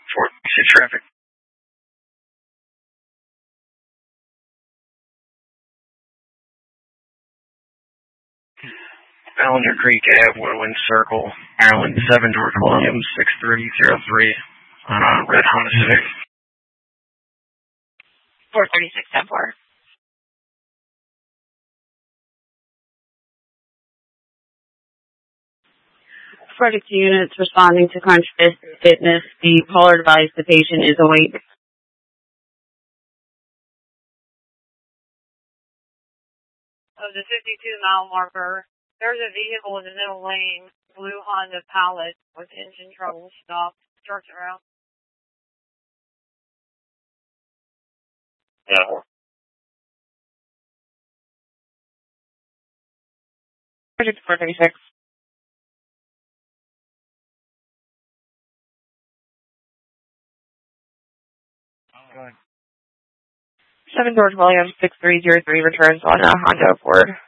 4 traffic. Ballinger Creek Ave, Woodwind Circle, Maryland 7, George Williams 6303, red Honda Civic. 436-10-4. Project units responding to Crunch Fitness. The caller advised the patient is awake. Of the 52-mile marker, there's a vehicle in the middle lane, blue Honda Pilot with engine trouble, stopped, starts around. Yeah. Project 436. Go ahead. 7 George Williams 6303 returns on a Honda Accord.